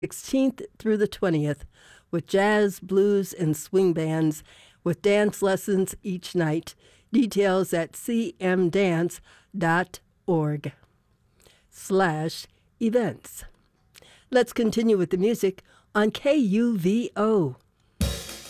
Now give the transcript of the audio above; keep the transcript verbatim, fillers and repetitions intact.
sixteenth through the twentieth with jazz, blues, and swing bands with dance lessons each night. Details at cmdance.org slash events. Let's continue with the music on K U V O.